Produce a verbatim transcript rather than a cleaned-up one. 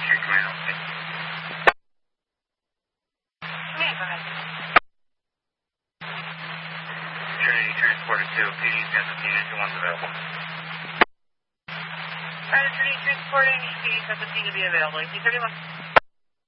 Street Command, okay. Yeah, go ahead. Trinity transported to P D's got the unit to one's available. Alright, Trinity transporting, P D seventeen to be available. eighteen thirty-one.